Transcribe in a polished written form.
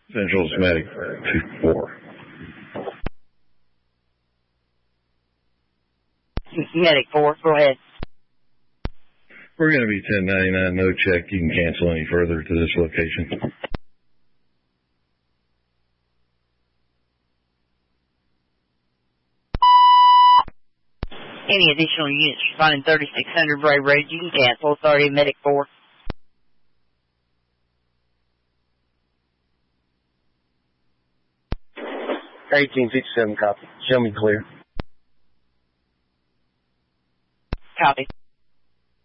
Central Medic 4. Medic 4, go ahead. We're going to be 1099, no check. You can cancel any further to this location. Any additional units responding 3600 Bray Road, you can cancel. Authority Medic 4. $18.57 copy. Show me clear. Copy.